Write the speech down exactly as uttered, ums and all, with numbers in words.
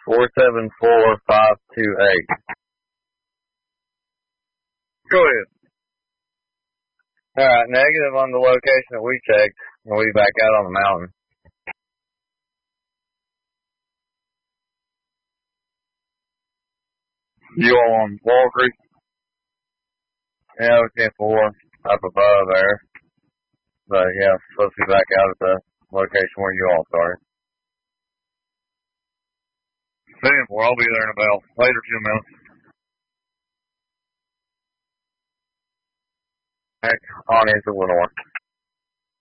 four seven four five two eight. Go ahead. Alright, negative on the location that we checked, and we back out on the mountain. You all on Wall Creek? Yeah, we ten four up above there. But yeah, supposed to be back out at the location where you all started. ten four, I'll be there in about later two minutes. Back on into Lenore.